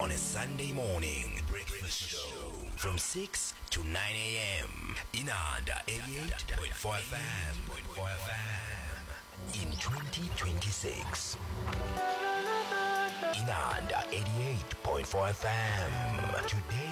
on a Sunday morning breakfast show from 6 to 9 a.m. Inanda 88.4 FM. In 2026. Inanda 88.4 FM. Today